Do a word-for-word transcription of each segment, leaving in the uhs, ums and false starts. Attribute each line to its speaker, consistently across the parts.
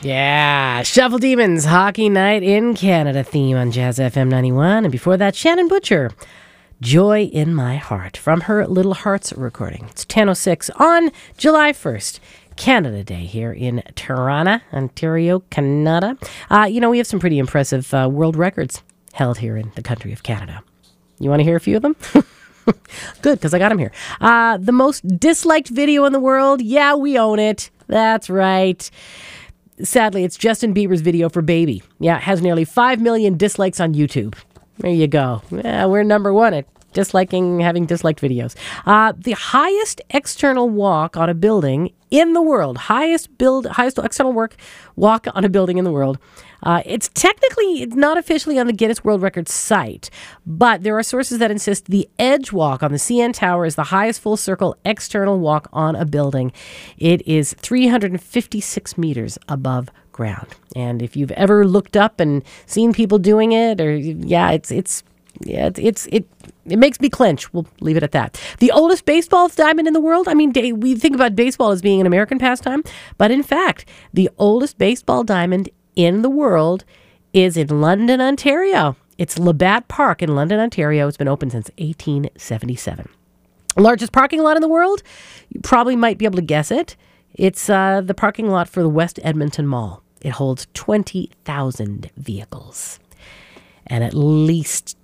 Speaker 1: Yeah, Shuffle Demons, Hockey Night in Canada theme on Jazz F M ninety-one. And before that, Shannon Butcher, Joy in My Heart, from her Little Hearts recording. It's ten oh six on July first, Canada Day here in Toronto, Ontario, Canada. Uh, you know, we have some pretty impressive uh, world records held here in the country of Canada. You want to hear a few of them? Good, because I got them here. Uh, the most disliked video in the world, yeah, we own it. That's right. Sadly, it's Justin Bieber's video for Baby. Yeah, it has nearly five million dislikes on YouTube. There you go. Yeah, we're number one at disliking, having disliked videos. Uh, the highest external walk on a building in the world, highest build, highest external work walk on a building in the world. Uh, it's technically not officially on the Guinness World Records site, but there are sources that insist the Edge Walk on the C N Tower is the highest full circle external walk on a building. It is three hundred fifty-six meters above ground. And if you've ever looked up and seen people doing it, or yeah, it's it's yeah, it's, it's it it makes me clench. We'll leave it at that. The oldest baseball diamond in the world. I mean, we think about baseball as being an American pastime, but in fact, the oldest baseball diamond in the world is in London, Ontario. It's Labatt Park in London, Ontario. It's been open since eighteen seventy-seven. Largest parking lot in the world? You probably might be able to guess it. It's uh, the parking lot for the West Edmonton Mall. It holds twenty thousand vehicles. And at least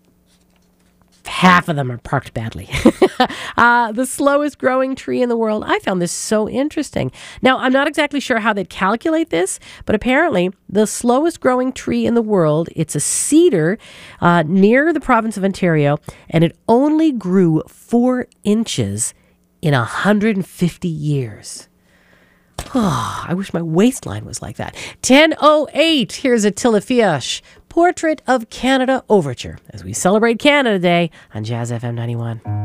Speaker 1: half of them are parked badly. uh, the slowest growing tree in the world. I found this so interesting. Now, I'm not exactly sure how they'd calculate this, but apparently the slowest growing tree in the world, it's a cedar uh, near the province of Ontario, and it only grew four inches in one hundred fifty years. Oh, I wish my waistline was like that. ten oh eight, here's Attila Fiash, Portrait of Canada Overture, as we celebrate Canada Day on Jazz F M ninety-one.